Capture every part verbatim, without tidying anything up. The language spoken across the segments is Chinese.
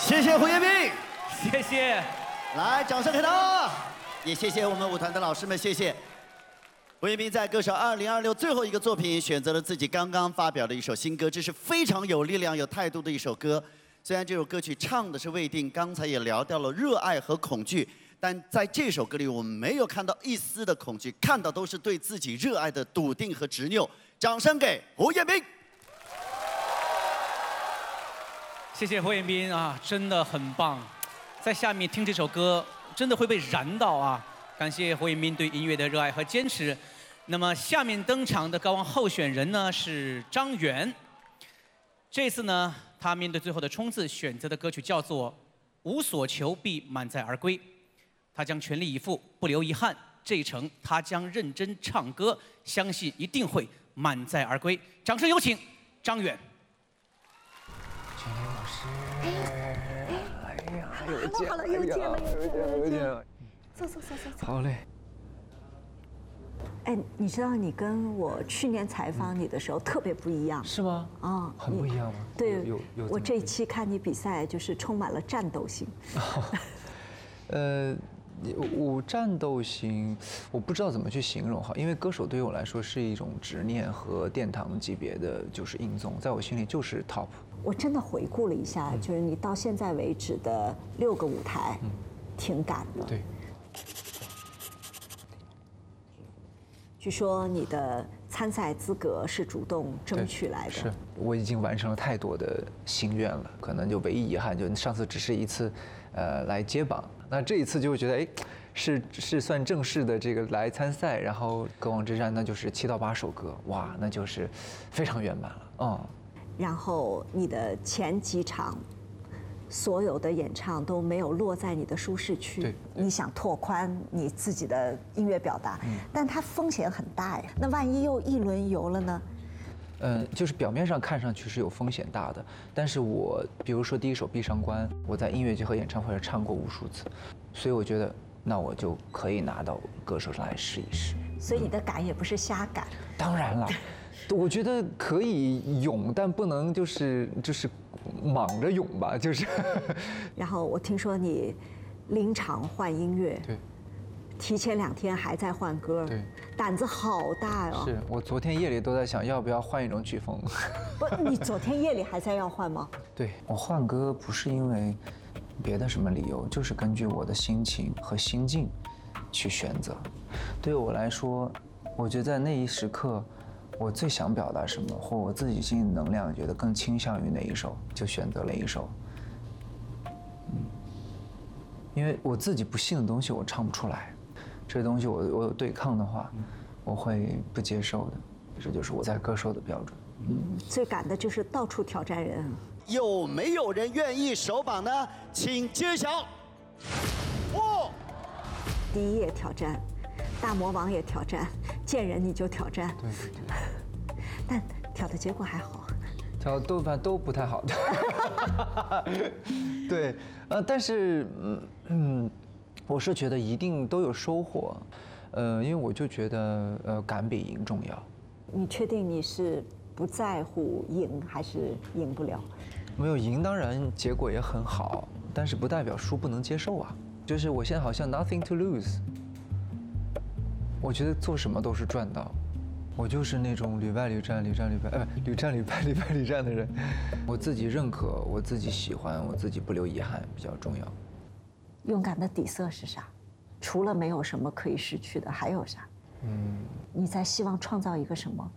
谢谢胡彦斌， 谢谢。 来，掌声给他，也谢谢我们舞团的老师们，谢谢。胡彦斌在歌手二零二六最后一个作品选择了自己刚刚发表的一首新歌，这是非常有力量、有态度的一首歌。虽然这首歌曲唱的是未定，刚才也聊到了热爱和恐惧，但在这首歌里我们没有看到一丝的恐惧，看到都是对自己热爱的笃定和执拗。掌声给胡彦斌。 谢谢胡彦斌啊，真的很棒。在下面听这首歌，真的会被燃到啊！感谢胡彦斌对音乐的热爱和坚持。那么下面登场的高光候选人呢是张远。这次呢，他面对最后的冲刺，选择的歌曲叫做《无所求必满载而归》。他将全力以赴，不留遗憾。这一程他将认真唱歌，相信一定会满载而归。掌声有请张远。 君老师，哎呀，又见好了，又见了，又见了，又见了。坐坐坐坐坐。 好嘞。 哎，你知道你跟我去年采访你的时候特别不一样， 是吗？ 啊， 很不一样吗？ 对， 有有。 我这一期看你比赛，就是充满了战斗性。 呃。我战斗型，我不知道怎么去形容哈，因为歌手对于我来说是一种执念和殿堂级别的，就是硬综，在我心里就是 top。 我真的回顾了一下，就是你到现在为止的六个舞台，嗯，挺赶的。 对。 据说你的参赛资格是主动争取来的。 是，我已经完成了太多的心愿了，可能就唯一遗憾就上次只是一次，呃，来接榜。那这一次就会觉得，哎，是是算正式的这个来参赛，然后歌王之战那就是七到八首歌，哇，那就是非常圆满了，嗯。 然后你的前几场，所有的演唱都没有落在你的舒适区， 对， 你想拓宽你自己的音乐表达，嗯，但它风险很大呀。那万一又一轮游了呢？ 嗯，就是表面上看上去是有风险大的，但是我比如说第一首《闭上关》，我在音乐节和演唱会上唱过无数次，所以我觉得那我就可以拿到歌手上来试一试。 所以你的赶也不是瞎赶。 当然了，我觉得可以勇，但不能就是就是莽着勇吧，就是。 然后我听说你临场换音乐。 对。 提前两天还在换歌， 对， 胆子好大哟。 是我昨天夜里都在想，要不要换一种曲风。 不，你昨天夜里还在要换吗？ 对，我换歌不是因为别的什么理由，就是根据我的心情和心境去选择。对我来说，我觉得在那一时刻，我最想表达什么，或我自己心里能量觉得更倾向于哪一首，就选择了一首。嗯，因为我自己不信的东西，我唱不出来。这东西我我有对抗的话，我会不接受的，这就是我在歌手的标准。 嗯，最赶的就是到处挑战人。 有没有人愿意首榜呢？请揭晓。哦， 第一也挑战，大魔王也挑战，见人你就挑战。 对对对。 但挑的结果还好。 挑都反正都不太好。对，呃，但是嗯嗯。我是觉得一定都有收获，呃，因为我就觉得呃赶比赢重要。 你确定你是不在乎赢还是赢不了？ 没有赢，当然结果也很好，但是不代表输不能接受啊。就是我现在好像 nothing to lose， 我觉得做什么都是赚到。我就是那种屡败屡战、屡战屡败，呃，屡战屡败、屡败屡战的人。我自己认可，我自己喜欢，我自己不留遗憾比较重要。 勇敢的底色是啥？除了没有什么可以失去的，还有啥？嗯，你在希望创造一个什么？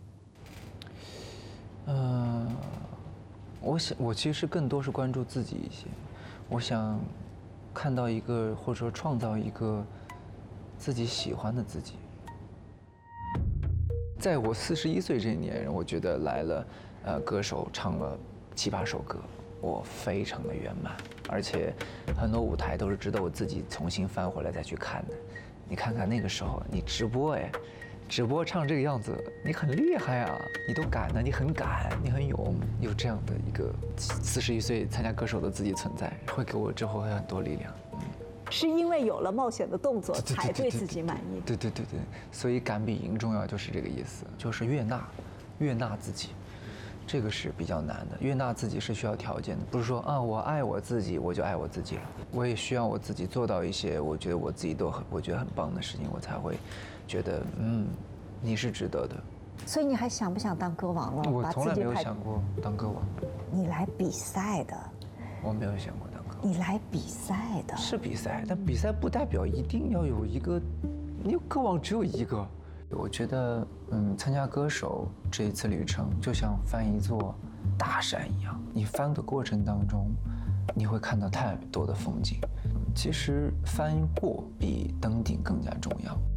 呃，我想，我其实更多是关注自己一些。我想看到一个，或者说创造一个自己喜欢的自己。在我四十一岁这一年，我觉得来了，呃，歌手唱了七八首歌。我非常的圆满，而且很多舞台都是值得我自己重新翻回来再去看的。你看看那个时候，你直播哎，直播唱这个样子，你很厉害啊，你都敢的，你很敢，你很勇，有这样的一个四十一岁参加歌手的自己存在，会给我之后很多力量。嗯， 是因为有了冒险的动作才对自己满意。 对对对对，所以敢比赢重要就是这个意思，就是悦纳，悦纳自己。 这个是比较难的。悦纳自己是需要条件的，不是说啊我爱我自己我就爱我自己了，我也需要我自己做到一些我觉得我自己都很我觉得很棒的事情，我才会觉得嗯你是值得的。 所以你还想不想当歌王了？ 我从来没有想过当歌王。 你来比赛的。 我没有想过当歌王。 你来比赛的。 是比赛，但比赛不代表一定要有一个，你歌王只有一个。我觉得，嗯，参加歌手这一次旅程，就像翻一座大山一样，你翻的过程当中，你会看到太多的风景。其实翻过比登顶更加重要。